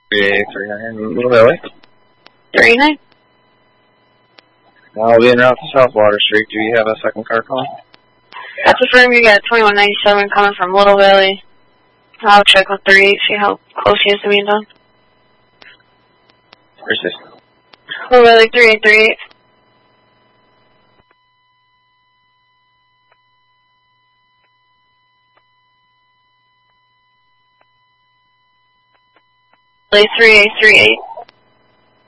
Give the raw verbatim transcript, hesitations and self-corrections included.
three eight three nine, Little Valley. three nine. I'll be en route to South Water Street. Do you have a second car calling? That's a firm. You got twenty-one ninety-seven coming from Little Valley. I'll check with three eight, see how close he is to being done. Where's this? Little Valley three eight three eight. three eight three eight.